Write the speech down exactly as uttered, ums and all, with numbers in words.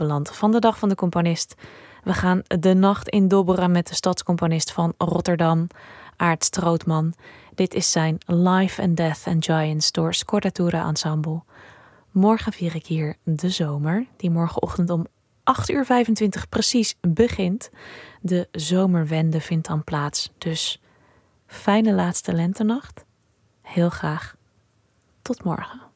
beland van de Dag van de Componist. We gaan de nacht in dobberen met de stadscomponist van Rotterdam, Aart Strootman. Dit is zijn Life and Death and Giants door Scordatura Ensemble. Morgen vier ik hier de zomer, die morgenochtend om acht uur vijfentwintig precies begint. De zomerwende vindt dan plaats, dus fijne laatste lentenacht. Heel graag tot morgen.